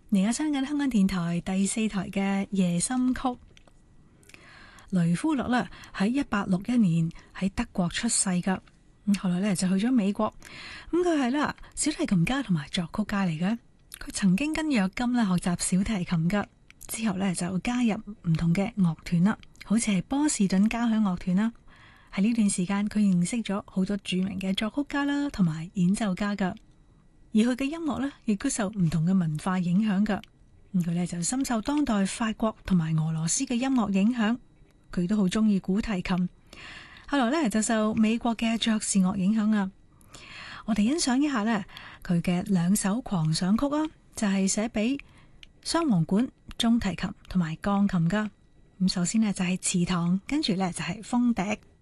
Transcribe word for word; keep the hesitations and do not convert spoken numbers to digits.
而家聽緊香港電台第四台嘅夜心曲。雷夫勒咧喺一八六一年喺德國出世噶，咁後來咧就去咗美國。咁佢係啦小提琴家同埋作曲家嚟嘅。佢曾經跟約金咧學習小提琴噶，之後咧就加入唔同嘅樂團啦，好似係波士頓交響樂團啦。喺呢段時間，佢認識咗好多著名嘅作曲家啦，同埋演奏家噶。而佢嘅音樂咧，亦都受唔同嘅文化影響噶。咁佢咧就深受當代法國同埋俄羅斯嘅音樂影響。佢都好中意古提琴，後來咧就受美國嘅爵士樂影響啊。我哋欣賞一下咧佢嘅兩首狂想曲啊，就係寫俾雙簧管、中提琴同埋鋼琴噶。咁首先呢，就係祠堂，跟住咧就係風笛。